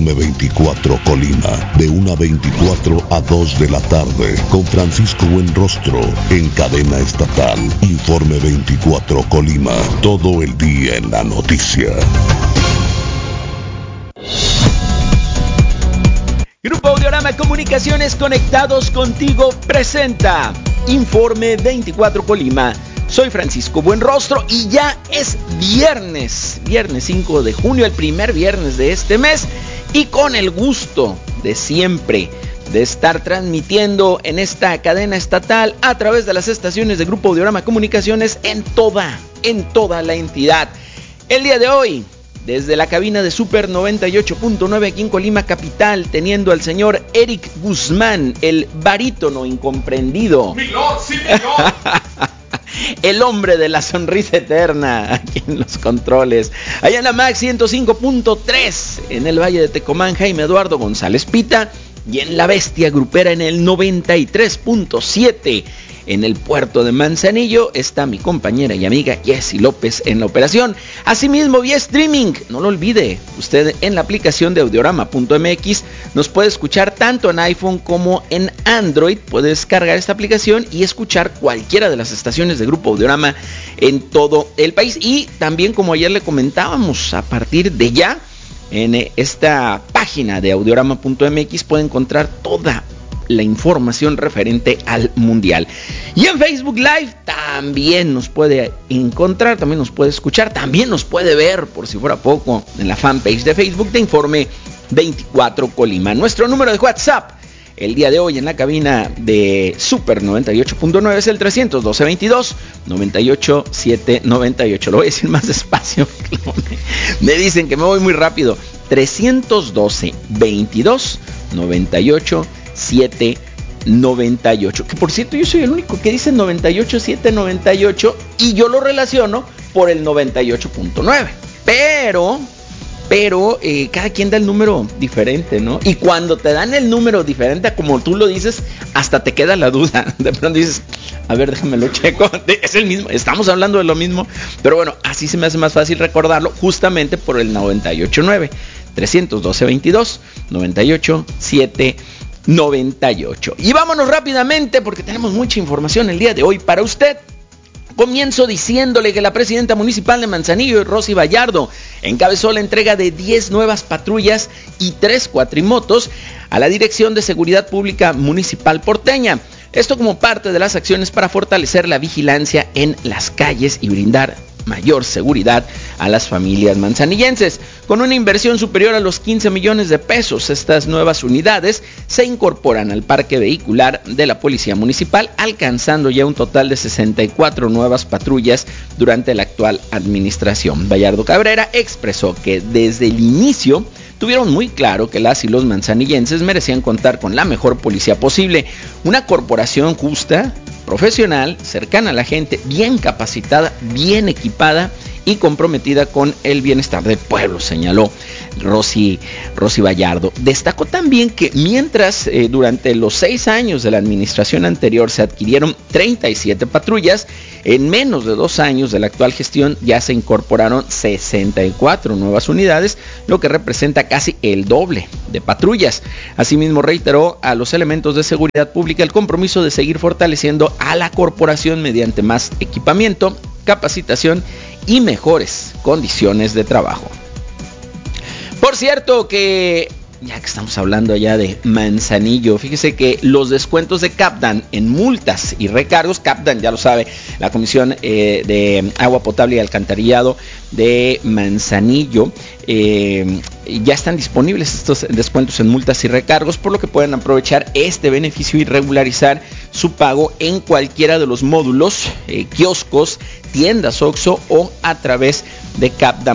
Informe 24 Colima, de 1:24 a 2 de la tarde, con Francisco Buenrostro, en cadena estatal. Informe 24 Colima, todo el día en la noticia. Grupo Audiorama Comunicaciones, conectados contigo, presenta Informe 24 Colima. Soy Francisco Buenrostro y ya es viernes 5 de junio, el primer viernes de este mes, y con el gusto de siempre de estar transmitiendo en esta cadena estatal a través de las estaciones de Grupo Audiorama Comunicaciones en toda la entidad. El día de hoy, desde la cabina de Super 98.9 aquí en Colima capital, teniendo al señor Eric Guzmán, el barítono incomprendido. ¡Mi Lord, sí, mi Lord! El hombre de la sonrisa eterna, aquí en los controles. Allá en la MAX 105.3, en el Valle de Tecomán, Jaime Eduardo González Pita. Y en la bestia grupera, en el 93.7, en el puerto de Manzanillo, está mi compañera y amiga Jessy López en la operación. Asimismo, vía streaming, no lo olvide, usted en la aplicación de audiorama.mx nos puede escuchar tanto en iPhone como en Android. Puede descargar esta aplicación y escuchar cualquiera de las estaciones de Grupo Audiorama en todo el país. Y también, como ayer le comentábamos, a partir de ya, en esta página de audiorama.mx puede encontrar toda la información referente al mundial. Y en Facebook Live también nos puede encontrar, también nos puede escuchar, también nos puede ver, por si fuera poco, en la fanpage de Facebook de Informe 24 Colima. Nuestro número de WhatsApp el día de hoy en la cabina de Super 98.9 es el 312-22-98-798. Lo voy a decir más despacio. Me dicen que me voy muy rápido. 312-22-98-798. Que por cierto, yo soy el único que dice 98-798 y yo lo relaciono por el 98.9. Pero cada quien da el número diferente, ¿no? Y cuando te dan el número diferente, como tú lo dices, hasta te queda la duda. De pronto dices, a ver, déjame lo checo. Es el mismo, estamos hablando de lo mismo. Pero bueno, así se me hace más fácil recordarlo, justamente por el 98.9. 312-22-98-798. Y vámonos rápidamente porque tenemos mucha información el día de hoy para usted. Comienzo diciéndole que la presidenta municipal de Manzanillo, Rosy Vallardo, encabezó la entrega de 10 nuevas patrullas y 3 cuatrimotos a la Dirección de Seguridad Pública Municipal porteña. Esto como parte de las acciones para fortalecer la vigilancia en las calles y brindar mayor seguridad a las familias manzanillenses. Con una inversión superior a los 15 millones de pesos, estas nuevas unidades se incorporan al parque vehicular de la Policía Municipal, alcanzando ya un total de 64 nuevas patrullas durante la actual administración. Vallardo Cabrera expresó que desde el inicio tuvieron muy claro que las y los manzanillenses merecían contar con la mejor policía posible, una corporación justa, profesional, cercana a la gente, bien capacitada, bien equipada y comprometida con el bienestar del pueblo, señaló Rosy Vallardo. Destacó también que mientras durante los 6 años de la administración anterior se adquirieron 37 patrullas, en menos de 2 años de la actual gestión ya se incorporaron 64 nuevas unidades, lo que representa casi el doble de patrullas. Asimismo, reiteró a los elementos de seguridad pública el compromiso de seguir fortaleciendo a la corporación mediante más equipamiento, capacitación y mejores condiciones de trabajo. Por cierto que, ya que estamos hablando allá de Manzanillo, fíjese que los descuentos de Capdan en multas y recargos, Capdan ya lo sabe, la Comisión de Agua Potable y Alcantarillado de Manzanillo, ya están disponibles estos descuentos en multas y recargos, por lo que pueden aprovechar este beneficio y regularizar su pago en cualquiera de los módulos, kioscos, tiendas OXXO o a través de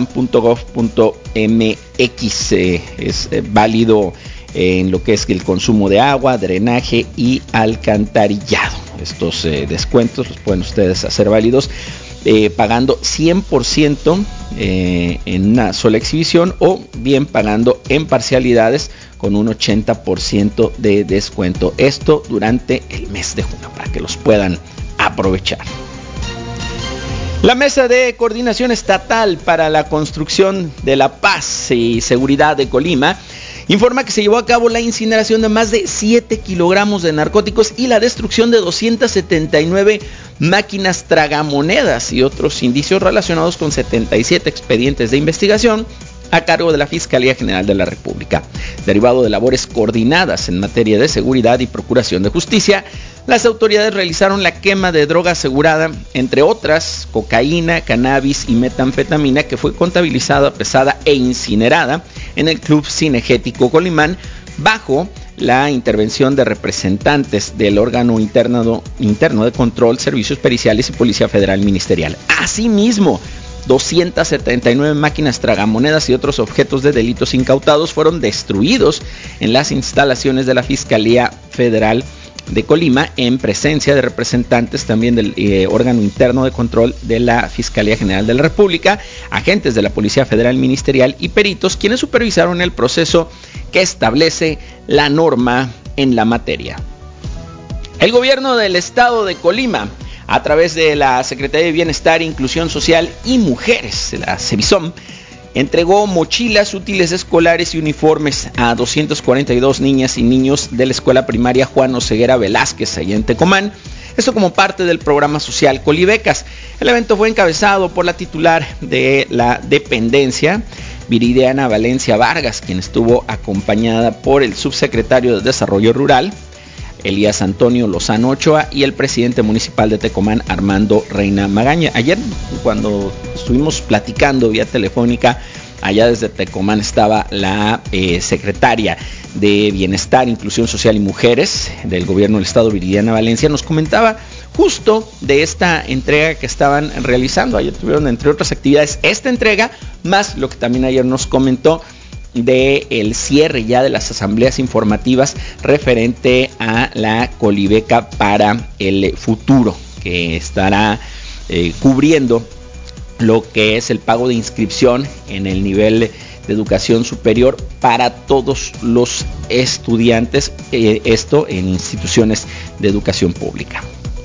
capdan.gov.mx. Es válido en lo que es el consumo de agua, drenaje y alcantarillado. Estos descuentos los pueden ustedes hacer válidos pagando 100% en una sola exhibición o bien pagando en parcialidades con un 80% de descuento. Esto durante el mes de junio para que los puedan aprovechar. La Mesa de Coordinación Estatal para la Construcción de la Paz y Seguridad de Colima informa que se llevó a cabo la incineración de más de 7 kilogramos de narcóticos y la destrucción de 279 máquinas tragamonedas y otros indicios relacionados con 77 expedientes de investigación a cargo de la Fiscalía General de la República. Derivado de labores coordinadas en materia de seguridad y procuración de justicia, las autoridades realizaron la quema de droga asegurada, entre otras, cocaína, cannabis y metanfetamina, que fue contabilizada, pesada e incinerada en el Club Cinegético Colimán, bajo la intervención de representantes del órgano interno de control, servicios periciales y Policía Federal Ministerial. Asimismo, 279 máquinas tragamonedas y otros objetos de delitos incautados fueron destruidos en las instalaciones de la Fiscalía Federal de Colima, en presencia de representantes también del órgano interno de control de la Fiscalía General de la República, agentes de la Policía Federal Ministerial y peritos, quienes supervisaron el proceso que establece la norma en la materia. El gobierno del estado de Colima, a través de la Secretaría de Bienestar, Inclusión Social y Mujeres, la CEBISOM, entregó mochilas, útiles escolares y uniformes a 242 niñas y niños de la escuela primaria Juan Oseguera Velázquez, allá en Tecomán. Esto como parte del programa social Colibecas. El evento fue encabezado por la titular de la dependencia, Viridiana Valencia Vargas, quien estuvo acompañada por el subsecretario de Desarrollo Rural, Elías Antonio Lozano Ochoa, y el presidente municipal de Tecomán, Armando Reina Magaña. Ayer, cuando estuvimos platicando vía telefónica, allá desde Tecomán estaba la secretaria de Bienestar, Inclusión Social y Mujeres del gobierno del estado, Viridiana Valencia, nos comentaba justo de esta entrega que estaban realizando. Ayer tuvieron, entre otras actividades, esta entrega, más lo que también ayer nos comentó de el cierre ya de las asambleas informativas referente a la Colibeca para el futuro, que estará cubriendo lo que es el pago de inscripción en el nivel de educación superior para todos los estudiantes, esto en instituciones de educación pública.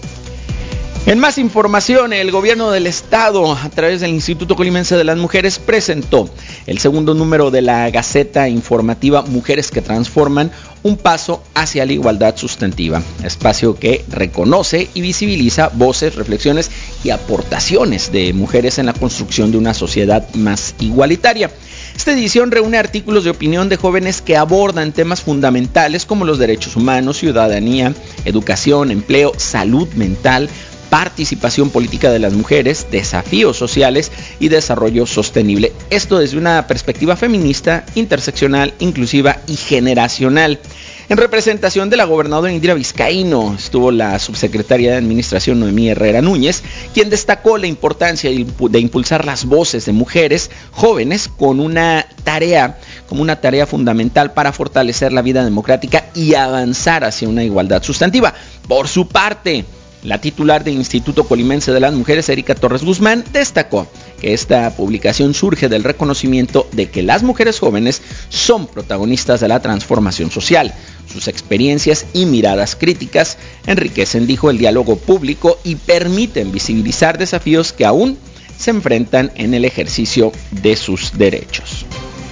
En más información, el gobierno del estado, a través del Instituto Colimense de las Mujeres, presentó el segundo número de la Gaceta Informativa Mujeres que Transforman, un paso hacia la igualdad sustantiva, espacio que reconoce y visibiliza voces, reflexiones y aportaciones de mujeres en la construcción de una sociedad más igualitaria. Esta edición reúne artículos de opinión de jóvenes que abordan temas fundamentales como los derechos humanos, ciudadanía, educación, empleo, salud mental, participación política de las mujeres, desafíos sociales y desarrollo sostenible. Esto desde una perspectiva feminista, interseccional, inclusiva y generacional. En representación de la gobernadora Indira Vizcaíno estuvo la subsecretaria de Administración Noemí Herrera Núñez, quien destacó la importancia de impulsar las voces de mujeres jóvenes como una tarea fundamental para fortalecer la vida democrática y avanzar hacia una igualdad sustantiva. Por su parte, la titular del Instituto Colimense de las Mujeres, Erika Torres Guzmán, destacó que esta publicación surge del reconocimiento de que las mujeres jóvenes son protagonistas de la transformación social. Sus experiencias y miradas críticas enriquecen, dijo, el diálogo público y permiten visibilizar desafíos que aún se enfrentan en el ejercicio de sus derechos.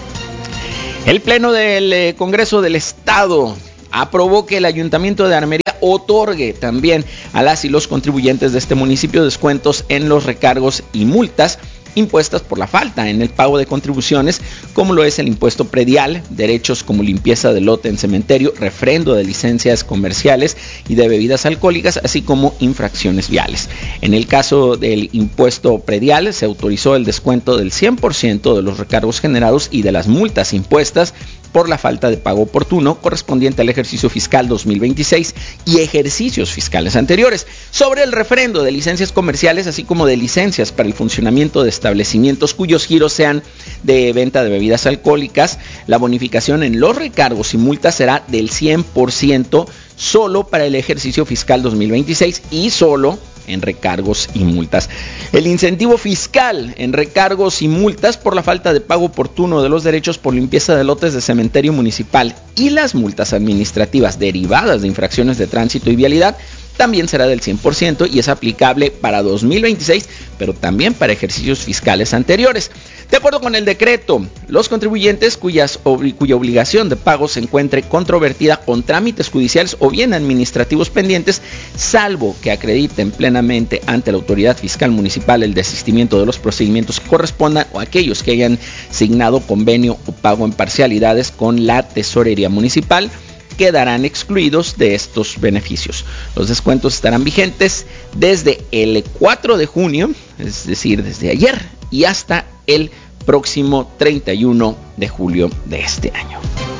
El Pleno del Congreso del Estado aprobó que el Ayuntamiento de Armería otorgue también a las y los contribuyentes de este municipio descuentos en los recargos y multas impuestas por la falta en el pago de contribuciones, como lo es el impuesto predial, derechos como limpieza de lote en cementerio, refrendo de licencias comerciales y de bebidas alcohólicas, así como infracciones viales. En el caso del impuesto predial, se autorizó el descuento del 100% de los recargos generados y de las multas impuestas por la falta de pago oportuno correspondiente al ejercicio fiscal 2026 y ejercicios fiscales anteriores. Sobre el refrendo de licencias comerciales, así como de licencias para el funcionamiento de establecimientos cuyos giros sean de venta de bebidas alcohólicas, la bonificación en los recargos y multas será del 100% solo para el ejercicio fiscal 2026 y solo en recargos y multas. El incentivo fiscal en recargos y multas por la falta de pago oportuno de los derechos por limpieza de lotes de cementerio municipal y las multas administrativas derivadas de infracciones de tránsito y vialidad también será del 100% y es aplicable para 2026, pero también para ejercicios fiscales anteriores. De acuerdo con el decreto, los contribuyentes cuya obligación de pago se encuentre controvertida con trámites judiciales o bien administrativos pendientes, salvo que acrediten plenamente ante la autoridad fiscal municipal el desistimiento de los procedimientos que correspondan o aquellos que hayan signado convenio o pago en parcialidades con la tesorería municipal, quedarán excluidos de estos beneficios. Los descuentos estarán vigentes desde el 4 de junio, es decir, desde ayer y hasta el próximo 31 de julio de este año.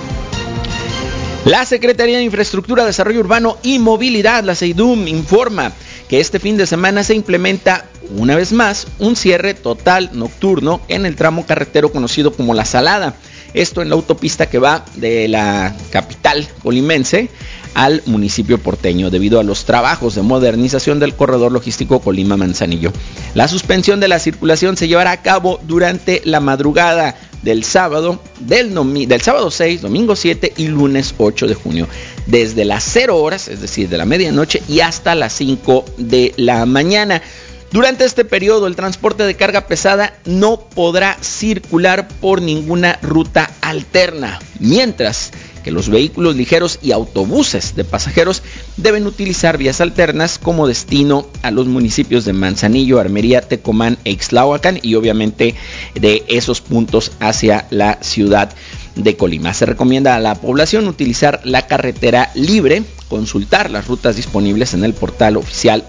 La Secretaría de Infraestructura, Desarrollo Urbano y Movilidad, la SEIDUM, informa que este fin de semana se implementa una vez más un cierre total nocturno en el tramo carretero conocido como La Salada. Esto en la autopista que va de la capital colimense al municipio porteño debido a los trabajos de modernización del corredor logístico Colima-Manzanillo. La suspensión de la circulación se llevará a cabo durante la madrugada del sábado 6, domingo 7 y lunes 8 de junio, desde las 0 horas, es decir, de la medianoche y hasta las 5 de la mañana. Durante este periodo, el transporte de carga pesada no podrá circular por ninguna ruta alterna, mientras que los vehículos ligeros y autobuses de pasajeros deben utilizar vías alternas como destino a los municipios de Manzanillo, Armería, Tecomán e Ixtlahuacán y obviamente de esos puntos hacia la ciudad de Colima. Se recomienda a la población utilizar la carretera libre, consultar las rutas disponibles en el portal oficial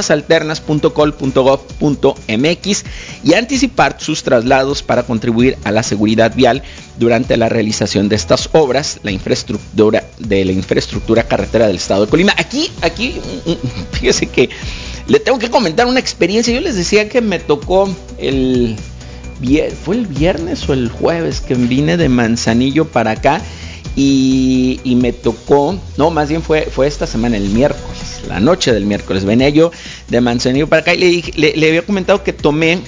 rutasalternas.col.gov.mx y anticipar sus traslados para contribuir a la seguridad vial durante la realización de estas obras, la infraestructura carretera del estado de Colima. Aquí, fíjese que le tengo que comentar una experiencia. Yo les decía que me tocó ¿fue el viernes o el jueves que vine de Manzanillo para acá? Y me tocó, no, más bien fue esta semana, el miércoles, la noche del miércoles, venía yo de Manzanillo para acá y le había comentado que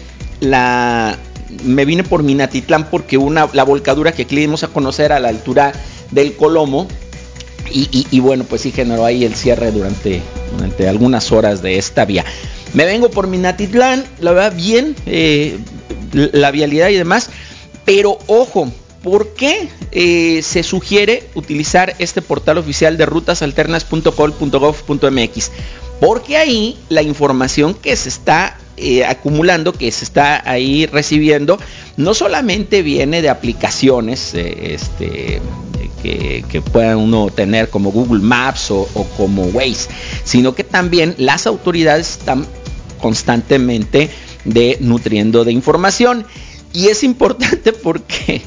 me vine por Minatitlán porque la volcadura que aquí le dimos a conocer a la altura del Colomo y bueno, pues sí generó ahí el cierre durante algunas horas de esta vía. Me vengo por Minatitlán, la verdad bien, la vialidad y demás, pero ojo, ¿por qué se sugiere utilizar este portal oficial de rutasalternas.col.gov.mx? Porque ahí la información que se está acumulando, que se está ahí recibiendo, no solamente viene de aplicaciones que pueda uno tener como Google Maps o como Waze, sino que también las autoridades están constantemente nutriendo de información. Y es importante porque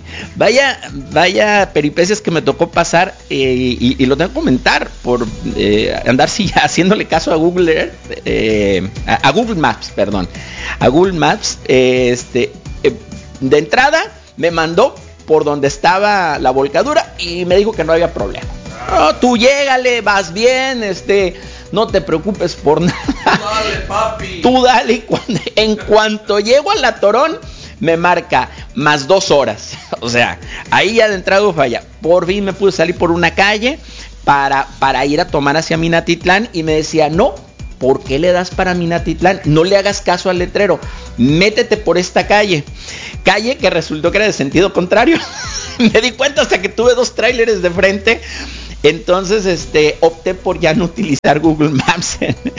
vaya peripecias que me tocó pasar y lo tengo que comentar por andar haciéndole caso a Google Earth, a Google Maps, perdón. A Google Maps, de entrada me mandó por donde estaba la volcadura y me dijo que no había problema. No, tú llégale, vas bien, no te preocupes por nada. Dale, papi. Tú dale, en cuanto llego al Atorón, me marca más 2 horas. O sea, ahí ya de entrada falla. Por fin me pude salir por una calle para ir a tomar hacia Minatitlán y me decía, no, ¿por qué le das para Minatitlán? No le hagas caso al letrero, métete por esta calle que resultó que era de sentido contrario. Me di cuenta hasta que tuve 2 tráileres de frente. Entonces opté por ya no utilizar Google Maps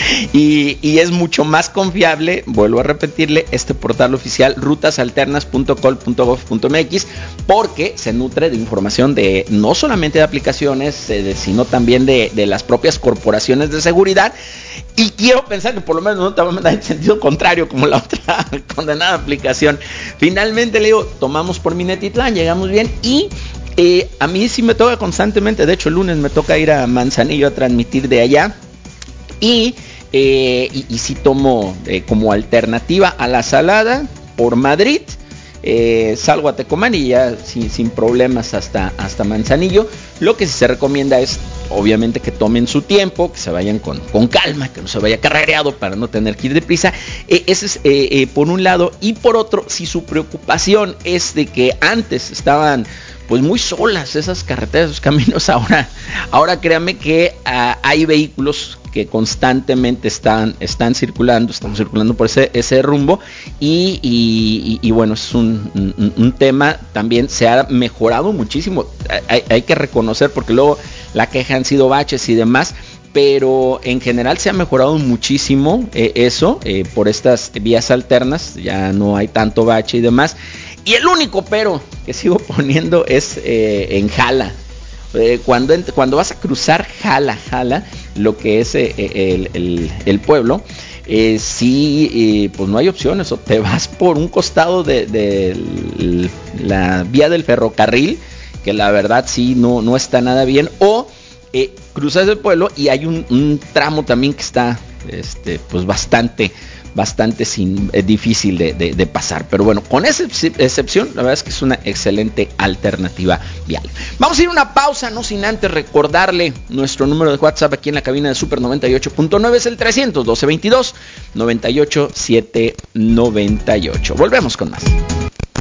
y es mucho más confiable, vuelvo a repetirle, este portal oficial rutasalternas.col.gov.mx porque se nutre de información de no solamente de aplicaciones, sino también de las propias corporaciones de seguridad. Y quiero pensar que por lo menos no te va a mandar en sentido contrario como la otra condenada aplicación. Finalmente le digo, tomamos por Minatitlán, llegamos bien y a mí sí me toca constantemente, de hecho el lunes me toca ir a Manzanillo a transmitir de allá y sí tomo como alternativa a La Salada por Madrid, salgo a Tecomán y ya sin problemas hasta Manzanillo. Lo que sí se recomienda es obviamente que tomen su tiempo, que se vayan con calma, que no se vaya carrereado para no tener que ir deprisa. Ese es por un lado, y por otro, si su preocupación es de que antes estaban pues muy solas esas carreteras, esos caminos, ahora créanme que hay vehículos que constantemente estamos circulando por ese rumbo y bueno, es un tema, también se ha mejorado muchísimo, hay que reconocer, porque luego la queja han sido baches y demás, pero en general se ha mejorado muchísimo eso, por estas vías alternas, ya no hay tanto bache y demás. Y el único pero que sigo poniendo es en Jala. Cuando vas a cruzar Jala, lo que es el pueblo, sí, pues no hay opciones, o te vas por un costado de la vía del ferrocarril, que la verdad sí no está nada bien, o cruzas el pueblo y hay un tramo también que está pues bastante difícil de pasar. Pero bueno, con esa excepción, la verdad es que es una excelente alternativa vial. Vamos a ir a una pausa, no sin antes recordarle nuestro número de WhatsApp aquí en la cabina de Super 98.9, es el 300-1222-98798. Volvemos con más.